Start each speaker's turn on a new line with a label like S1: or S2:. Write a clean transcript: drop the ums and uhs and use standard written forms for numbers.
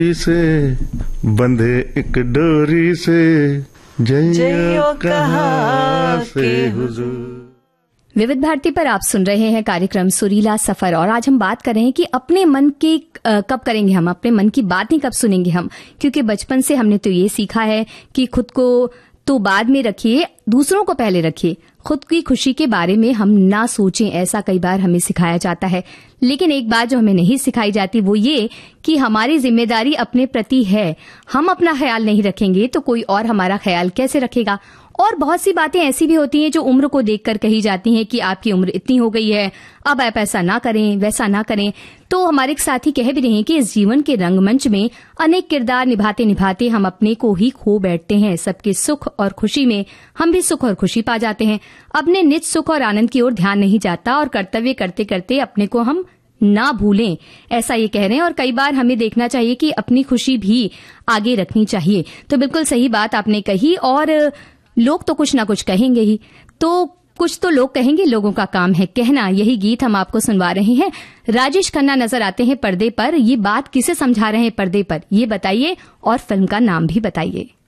S1: से बंधे एक डोरी से जइयो कहाँ से हुजूर।
S2: विविध भारती पर आप सुन रहे हैं कार्यक्रम सुरीला सफर, और आज हम बात कर रहे हैं कि अपने मन की कब करेंगे हम, अपने मन की बात नहीं कब सुनेंगे हम, क्योंकि बचपन से हमने तो ये सीखा है कि खुद को तो बाद में रखिए, दूसरों को पहले रखिए, खुद की खुशी के बारे में हम ना सोचें, ऐसा कई बार हमें सिखाया जाता है। लेकिन एक बात जो हमें नहीं सिखाई जाती वो ये कि हमारी जिम्मेदारी अपने प्रति है। हम अपना ख्याल नहीं रखेंगे तो कोई और हमारा ख्याल कैसे रखेगा। और बहुत सी बातें ऐसी भी होती हैं जो उम्र को देखकर कही जाती हैं कि आपकी उम्र इतनी हो गई है, अब आप ऐसा ना करें, वैसा ना करें। तो हमारे एक साथी कह भी रहे हैं कि इस जीवन के रंगमंच में अनेक किरदार निभाते निभाते हम अपने को ही खो बैठते हैं। सबके सुख और खुशी में हम भी सुख और खुशी पा जाते हैं। अपने निज सुख और आनंद की ओर ध्यान नहीं जाता और कर्तव्य करते करते अपने को हम ना भूलें, ऐसा ये कह रहे हैं। और कई बार हमें देखना चाहिए कि अपनी खुशी भी आगे रखनी चाहिए। तो बिल्कुल सही बात आपने कही। और लोग तो कुछ ना कुछ कहेंगे ही, तो कुछ तो लोग कहेंगे, लोगों का काम है कहना। यही गीत हम आपको सुनवा रहे हैं। राजेश खन्ना नजर आते हैं पर्दे पर। ये बात किसे समझा रहे हैं पर्दे पर, ये बताइए और फिल्म का नाम भी बताइए।